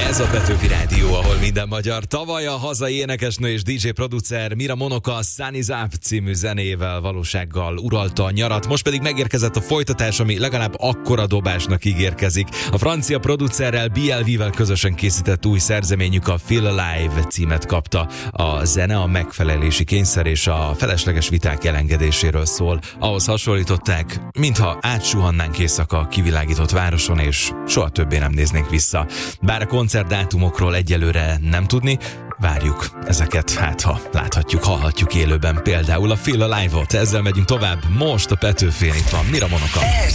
Ez a Petőfi Rádió, ahol minden magyar. Tavaly a hazai énekesnő és DJ producer Mira Monoka Sun Is Up című zenével valósággal uralta a nyarat, most pedig megérkezett a folytatás, ami legalább akkora dobásnak ígérkezik. A francia producerrel BLV-vel közösen készített új szerzeményük, a Feel Alive címet kapta. A zene a megfelelési kényszer és a felesleges viták elengedéséről szól. Ahhoz hasonlították, mintha átsuhannánk éjszaka kivilágított városon, és soha többé nem néznénk vissza. Bár a koncertdátumokról egyelőre nem tudni, várjuk ezeket, hát ha láthatjuk, hallhatjuk élőben, például a Feel Alive-ot. Ezzel megyünk tovább, most a Petőfén, itt van Mira Monoka.